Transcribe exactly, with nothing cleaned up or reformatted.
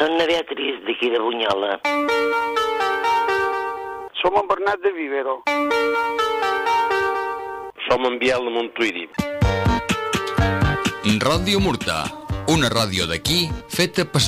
Som na Beatriz, d'aquí de Bunyola. Som en Bernat de Vivero. Som en Biel de Montuïri. Ràdio Murta, una ràdio d'aquí feta per